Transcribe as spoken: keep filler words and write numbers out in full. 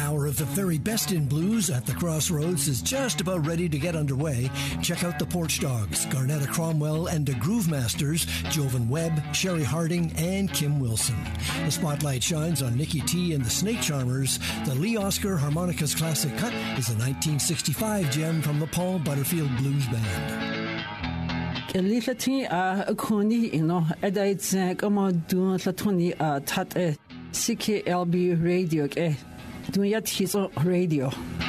hour of the very best in blues at the Crossroads is just about ready to get underway. Check out the Porch Dogs, Garnetta Cromwell, and the Groove Masters, Jovan Webb, Sherry Harding, and Kim Wilson. The spotlight shines on Nikki T and the Snake Charmers. The Lee Oscar Harmonicas Classic Cut is a nineteen sixty-five gem from the Paul Butterfield Blues Band. Lilati a Koni, you know, Edites Gamadu Latoni at C K L B radio, eh? Do yet his radio.